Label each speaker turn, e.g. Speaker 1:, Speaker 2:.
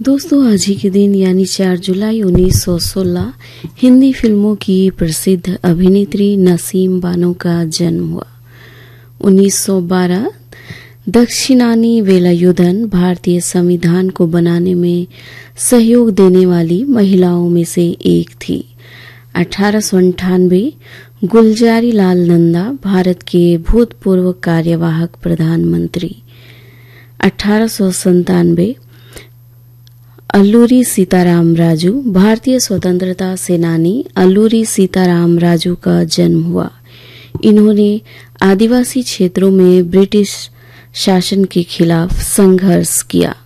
Speaker 1: दोस्तों, आज ही के दिन यानी 4 जुलाई 1916 हिंदी फिल्मों की प्रसिद्ध अभिनेत्री नसीम बानो का जन्म हुआ। 1912 दक्षिणानी वेलायुधन भारतीय संविधान को बनाने में सहयोग देने वाली महिलाओं में से एक थी। 1898 गुलजारी लाल नंदा भारत के भूतपूर्व कार्यवाहक प्रधानमंत्री। 1897 अल्लूरी सीताराम राजू भारतीय स्वतंत्रता सेनानी अल्लूरी सीताराम राजू का जन्म हुआ। इन्होंने आदिवासी क्षेत्रों में ब्रिटिश शासन के खिलाफ संघर्ष किया।